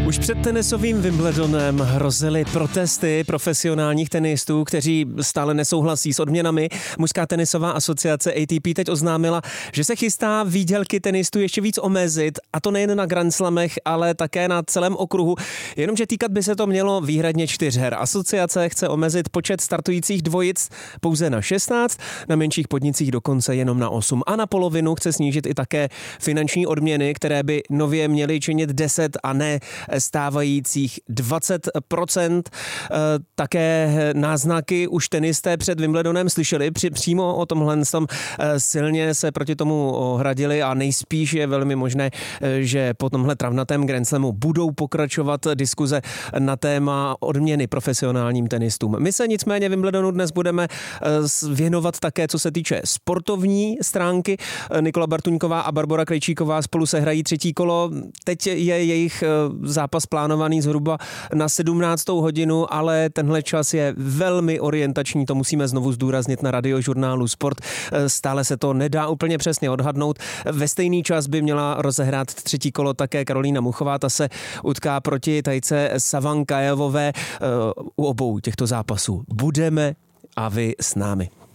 Už před tenisovým Wimbledonem hrozily protesty profesionálních tenistů, kteří stále nesouhlasí s odměnami. Mužská tenisová asociace ATP teď oznámila, že se chystá výdělky tenistů ještě víc omezit, a to nejen na Grand Slamech, ale také na celém okruhu. Jenomže týkat by se to mělo výhradně 4 her. Asociace chce omezit počet startujících dvojic pouze na 16, na menších podnicích dokonce jenom na 8. A na polovinu chce snížit i také finanční odměny, které by nově měly činit 10 a ne stávajících 20%. Také náznaky už tenisté před Wimbledonem slyšeli, přímo o tomhle silně se proti tomu ohradili a nejspíš je velmi možné, že po tomhle travnatém Grand Slamu budou pokračovat diskuze na téma odměny profesionálním tenistům. My se nicméně Wimbledonu dnes budeme věnovat také, co se týče sportovní stránky. Nikola Bartuňková a Barbora Krejčíková spolu se hrají 3. kolo. Teď je jejich zápas plánovaný zhruba na 17. hodinu, ale tenhle čas je velmi orientační, to musíme znovu zdůraznit na Radiožurnálu Sport. Stále se to nedá úplně přesně odhadnout. Ve stejný čas by měla rozehrát 3. kolo také Karolína Muchová, ta se utká proti Tajce Savankajevové. U obou těchto zápasů budeme a vy s námi.